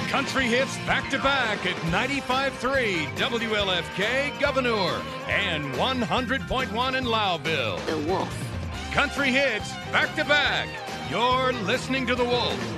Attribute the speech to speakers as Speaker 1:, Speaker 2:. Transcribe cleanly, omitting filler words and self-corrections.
Speaker 1: Country hits back-to-back at 95.3 WLFK Governor and 100.1 in Lowville.
Speaker 2: The Wolf.
Speaker 1: Country hits back-to-back. You're listening to The Wolf.